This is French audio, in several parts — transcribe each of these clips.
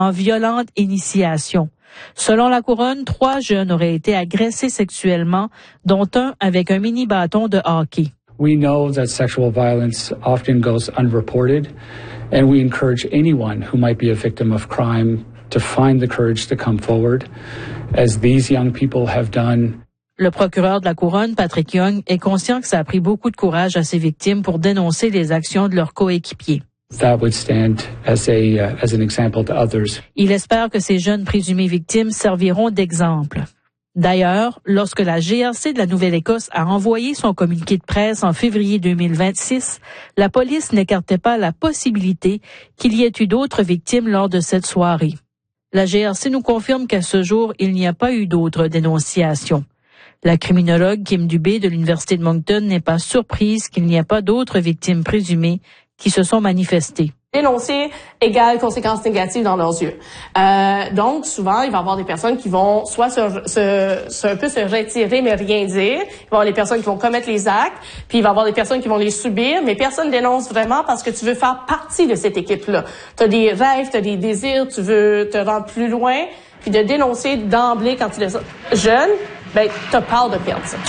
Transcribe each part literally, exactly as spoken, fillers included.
en violente initiation. Selon la couronne, trois jeunes auraient été agressés sexuellement, dont un avec un mini bâton de hockey. We know that sexual violence often goes unreported, and we encourage anyone who might be a victim of crime to find the courage to come forward, as these young people have done. Le procureur de la Couronne, Patrick Young, est conscient que ça a pris beaucoup de courage à ses victimes pour dénoncer les actions de leurs coéquipiers. That would stand as a uh, as an example to others. Il espère que ces jeunes présumées victimes serviront d'exemple. D'ailleurs, lorsque la G R C de la Nouvelle-Écosse a envoyé son communiqué de presse en février deux mille vingt-six, la police n'écartait pas la possibilité qu'il y ait eu d'autres victimes lors de cette soirée. La G R C nous confirme qu'à ce jour, il n'y a pas eu d'autres dénonciations. La criminologue Kim Dubé de l'Université de Moncton n'est pas surprise qu'il n'y ait pas d'autres victimes présumées qui se sont manifestées. Dénoncer égale conséquences négatives dans leurs yeux. Euh, donc, souvent, il va y avoir des personnes qui vont soit se, se, se, un peu se retirer, mais rien dire. Il va y avoir des personnes qui vont commettre les actes, puis il va y avoir des personnes qui vont les subir, mais personne dénonce vraiment parce que tu veux faire partie de cette équipe-là. Tu as des rêves, tu as des désirs, tu veux te rendre plus loin, puis de dénoncer d'emblée quand tu es jeune, ben, tu as peur de perdre ça.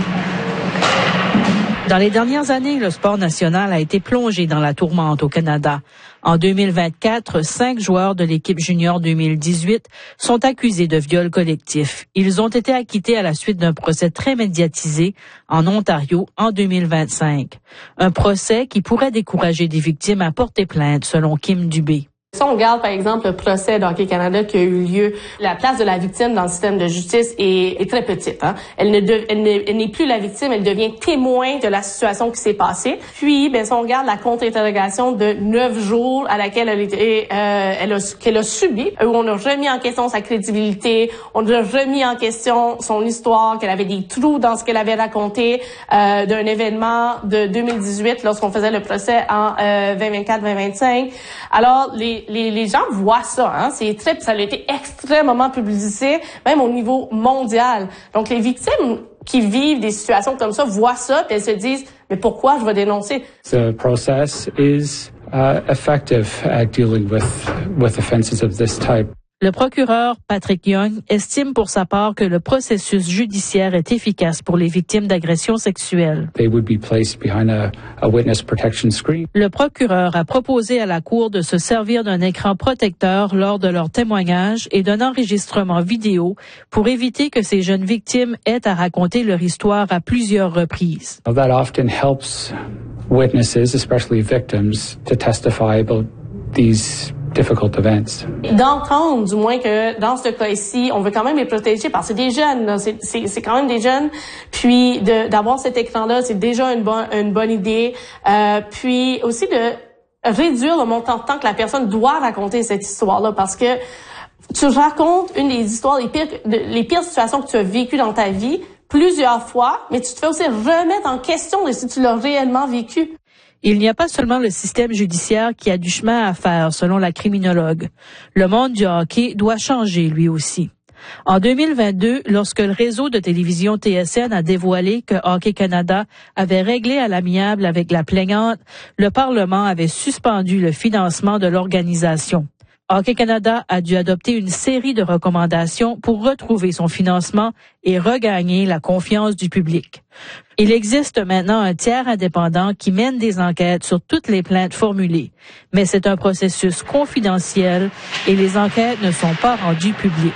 Dans les dernières années, le sport national a été plongé dans la tourmente au Canada. En deux mille vingt-quatre, cinq joueurs de l'équipe junior deux mille dix-huit sont accusés de viol collectif. Ils ont été acquittés à la suite d'un procès très médiatisé en Ontario en deux mille vingt-cinq. Un procès qui pourrait décourager des victimes à porter plainte, selon Kim Dubé. Si on regarde, par exemple, le procès d'Hockey Canada qui a eu lieu, la place de la victime dans le système de justice est, est très petite. Hein? Elle ne de, elle n'est, elle n'est plus la victime, elle devient témoin de la situation qui s'est passée. Puis, ben, si on regarde la contre-interrogation de neuf jours à laquelle elle, était, euh, elle a, qu'elle a subi, où on a remis en question sa crédibilité, on a remis en question son histoire, qu'elle avait des trous dans ce qu'elle avait raconté euh, d'un événement de deux mille dix-huit lorsqu'on faisait le procès en euh, vingt vingt-quatre vingt vingt-cinq. Alors, les Les, les gens voient ça, hein. C'est très, ça a été extrêmement publicisé, même au niveau mondial. Donc, les victimes qui vivent des situations comme ça voient ça, puis elles se disent, mais pourquoi je vais dénoncer? The process is uh, effective at dealing with with offenses of this type. Le procureur Patrick Young estime pour sa part que le processus judiciaire est efficace pour les victimes d'agressions sexuelles. They would be placed behind a, a witness protection screen. Le procureur a proposé à la Cour de se servir d'un écran protecteur lors de leur témoignage et d'un enregistrement vidéo pour éviter que ces jeunes victimes aient à raconter leur histoire à plusieurs reprises. That often helps witnesses, especially victims, to testify about these difficult events. D'entendre, du moins, que dans ce cas-ci, on veut quand même les protéger parce que c'est des jeunes, là. C'est, c'est, c'est quand même des jeunes. Puis, de, d'avoir cet écran-là, c'est déjà une bonne, une bonne idée. Euh, puis, aussi de réduire le montant de temps que la personne doit raconter cette histoire-là parce que tu racontes une des histoires, les pires, les pires situations que tu as vécues dans ta vie plusieurs fois, mais tu te fais aussi remettre en question de si tu l'as réellement vécu. Il n'y a pas seulement le système judiciaire qui a du chemin à faire, selon la criminologue. Le monde du hockey doit changer, lui aussi. En deux mille vingt-deux, lorsque le réseau de télévision T S N a dévoilé que Hockey Canada avait réglé à l'amiable avec la plaignante, le Parlement avait suspendu le financement de l'organisation. Hockey Canada a dû adopter une série de recommandations pour retrouver son financement et regagner la confiance du public. Il existe maintenant un tiers indépendant qui mène des enquêtes sur toutes les plaintes formulées, mais c'est un processus confidentiel et les enquêtes ne sont pas rendues publiques.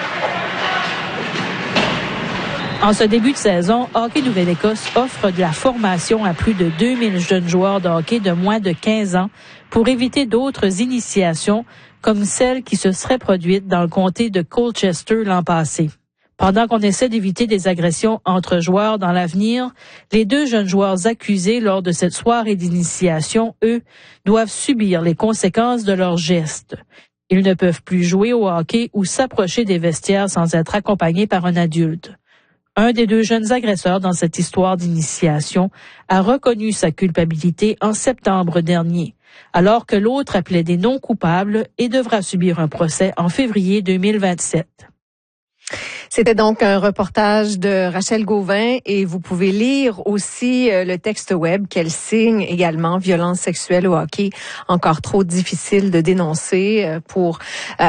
En ce début de saison, Hockey Nouvelle-Écosse offre de la formation à plus de deux mille jeunes joueurs de hockey de moins de quinze ans pour éviter d'autres initiations comme celle qui se serait produite dans le comté de Colchester l'an passé. Pendant qu'on essaie d'éviter des agressions entre joueurs dans l'avenir, les deux jeunes joueurs accusés lors de cette soirée d'initiation, eux, doivent subir les conséquences de leurs gestes. Ils ne peuvent plus jouer au hockey ou s'approcher des vestiaires sans être accompagnés par un adulte. Un des deux jeunes agresseurs dans cette histoire d'initiation a reconnu sa culpabilité en septembre dernier, alors que l'autre a plaidé non coupable et devra subir un procès en février deux mille vingt-sept. C'était donc un reportage de Rachel Gauvin et vous pouvez lire aussi le texte web qu'elle signe également, Violence sexuelle au hockey, encore trop difficile de dénoncer pour